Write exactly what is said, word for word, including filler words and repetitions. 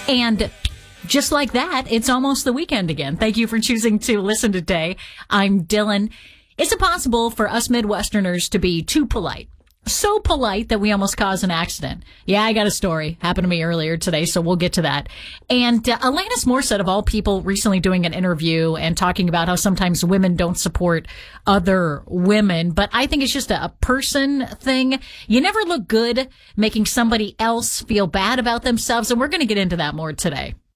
And just like that, it's almost the weekend again. Thank you for choosing to listen today. I'm Dylan. Is it possible for us Midwesterners to be too polite? So polite that we almost cause an accident. Yeah, I got a story. Happened to me earlier today, so we'll get to that. And uh, Alanis Morissette, of all people, recently doing an interview and talking about how sometimes women don't support other women. But I think it's just a, a person thing. You never look good making somebody else feel bad about themselves, and we're going to get into that more today.